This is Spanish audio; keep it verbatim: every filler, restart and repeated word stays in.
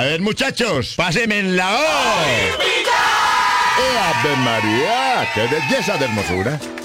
ver, muchachos, pásenme en la O. ¡Eh, Ave María! ¡Qué belleza de hermosura!